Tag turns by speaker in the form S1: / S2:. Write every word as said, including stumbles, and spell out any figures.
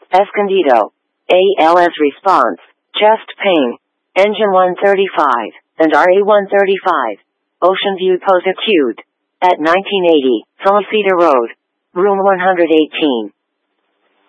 S1: Escondido. A L S response, chest pain. Engine one thirty-five, and R A one thirty-five. Ocean View post acute. At nineteen eighty, Solicita Road. Room one hundred eighteen.